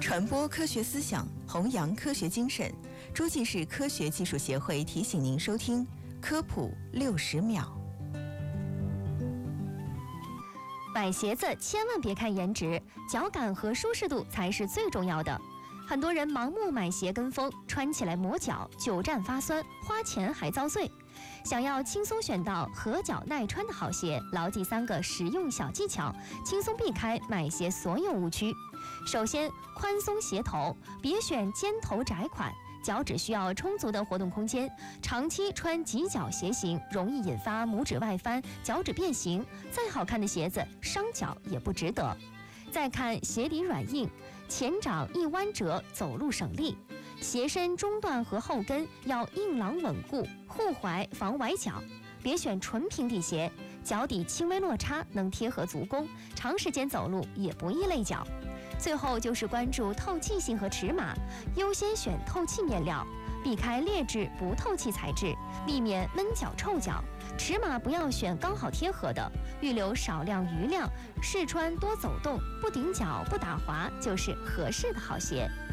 传播科学思想，弘扬科学精神。诸暨市科学技术协会提醒您收听科普60秒。 买鞋子千万别看颜值，脚感和舒适度才是最重要的。很多人盲目买鞋跟风，穿起来磨脚，久站发酸，花钱还遭罪。想要轻松选到合脚耐穿的好鞋，牢记3个实用小技巧，轻松避开买鞋所有误区。首先，宽松鞋头，别选尖头窄款，脚趾需要充足的活动空间，长期穿挤脚鞋型容易引发拇指外翻、脚趾变形，再好看的鞋子伤脚也不值得。再看鞋底软硬，前掌一弯折，走路省力。鞋身中段和后跟要硬朗稳固，护踝防崴脚。别选纯平底鞋，脚底轻微落差能贴合足弓，长时间走路也不易累脚。最后就是关注透气性和尺码，优先选透气面料，避开劣质不透气材质，避免闷脚臭脚。尺码不要选刚好贴合的，预留少量余量，试穿多走动，不顶脚不打滑就是合适的好鞋。